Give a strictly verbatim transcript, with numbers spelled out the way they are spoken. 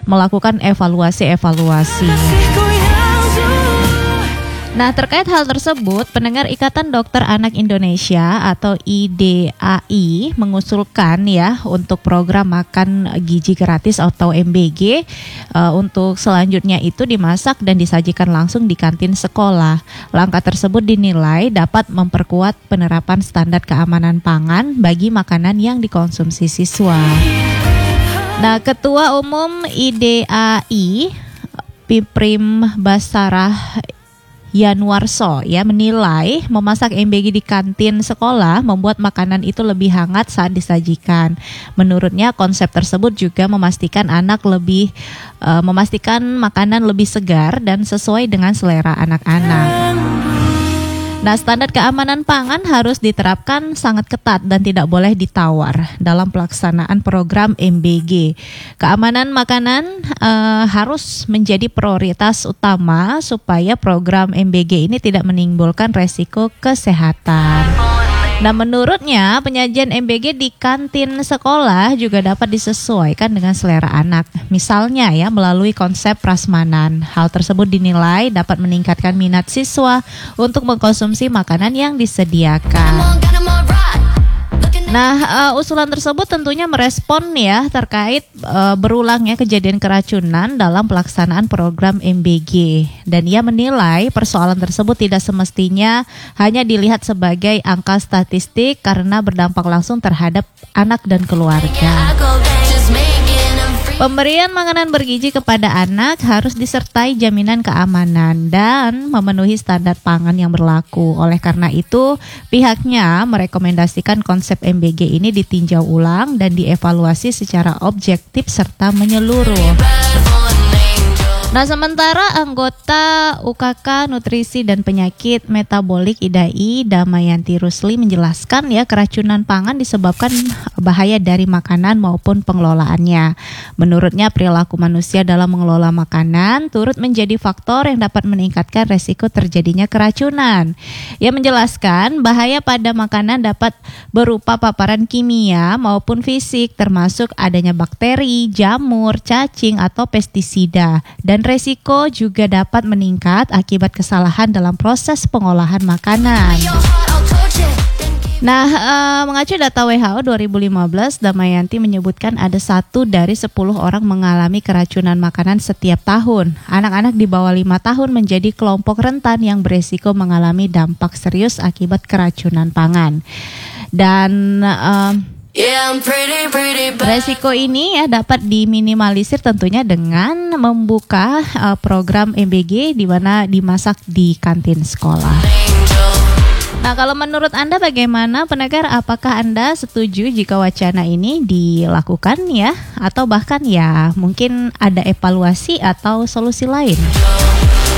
melakukan evaluasi-evaluasi. Nah, terkait hal tersebut, pendengar Ikatan Dokter Anak Indonesia atau I D A I mengusulkan ya untuk program makan gizi gratis atau M B G uh, untuk selanjutnya itu dimasak dan disajikan langsung di kantin sekolah. Langkah tersebut dinilai dapat memperkuat penerapan standar keamanan pangan bagi makanan yang dikonsumsi siswa. Nah, Ketua Umum I D A I Piprim Basarah Yanwarso ya menilai memasak M B G di kantin sekolah membuat makanan itu lebih hangat saat disajikan. Menurutnya konsep tersebut juga memastikan anak lebih uh, memastikan makanan lebih segar dan sesuai dengan selera anak-anak. Nah, standar keamanan pangan harus diterapkan sangat ketat dan tidak boleh ditawar dalam pelaksanaan program M B G. Keamanan makanan uh, harus menjadi prioritas utama supaya program M B G ini tidak menimbulkan resiko kesehatan. Nah, menurutnya penyajian M B G di kantin sekolah juga dapat disesuaikan dengan selera anak. Misalnya ya melalui konsep prasmanan. Hal tersebut dinilai dapat meningkatkan minat siswa untuk mengkonsumsi makanan yang disediakan. Nah, uh, usulan tersebut tentunya merespon ya terkait uh, berulangnya kejadian keracunan dalam pelaksanaan program M B G. Dan ia menilai persoalan tersebut tidak semestinya hanya dilihat sebagai angka statistik karena berdampak langsung terhadap anak dan keluarga. Pemberian makanan bergizi kepada anak harus disertai jaminan keamanan dan memenuhi standar pangan yang berlaku. Oleh karena itu, pihaknya merekomendasikan konsep M B G ini ditinjau ulang dan dievaluasi secara objektif serta menyeluruh. Nah, sementara anggota U K K Nutrisi dan Penyakit Metabolik I D A I Damayanti Rusli menjelaskan ya keracunan pangan disebabkan bahaya dari makanan maupun pengelolaannya. Menurutnya perilaku manusia dalam mengelola makanan turut menjadi faktor yang dapat meningkatkan resiko terjadinya keracunan. Ia menjelaskan bahaya pada makanan dapat berupa paparan kimia maupun fisik termasuk adanya bakteri, jamur, cacing atau pestisida dan resiko juga dapat meningkat akibat kesalahan dalam proses pengolahan makanan. Nah, uh, mengacu data W H O dua ribu lima belas, Damayanti menyebutkan ada satu dari sepuluh orang mengalami keracunan makanan setiap tahun. Anak-anak di bawah lima tahun menjadi kelompok rentan yang beresiko mengalami dampak serius akibat keracunan pangan. Dan uh, resiko ini ya dapat diminimalisir tentunya dengan membuka uh, program M B G di mana dimasak di kantin sekolah. Nah, kalau menurut Anda bagaimana pendengar? Apakah Anda setuju jika wacana ini dilakukan ya? Atau bahkan ya mungkin ada evaluasi atau solusi lain?